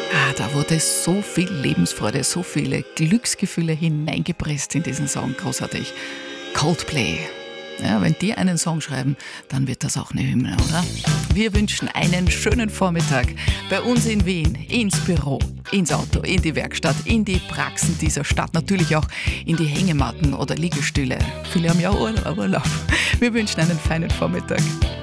Da wurde so viel Lebensfreude, so viele Glücksgefühle hineingepresst in diesen Song. Großartig. Coldplay. Ja, wenn die einen Song schreiben, dann wird das auch eine Hymne, oder? Wir wünschen einen schönen Vormittag bei uns in Wien, ins Büro, ins Auto, in die Werkstatt, in die Praxen dieser Stadt, natürlich auch in die Hängematten oder Liegestühle. Viele haben ja Urlaub. Wir wünschen einen feinen Vormittag.